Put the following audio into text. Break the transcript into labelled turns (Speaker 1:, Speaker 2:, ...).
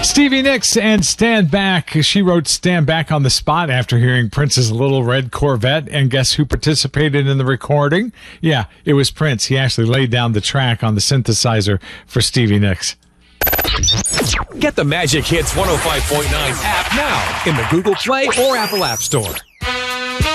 Speaker 1: Stevie Nicks and Stand Back. She wrote Stand Back on the spot after hearing Prince's Little Red Corvette. And guess who participated in the recording? Yeah, it was Prince. He actually laid down the track on the synthesizer for Stevie Nicks.
Speaker 2: Get the Magic Hits 105.9 app now in the Google Play or Apple App Store.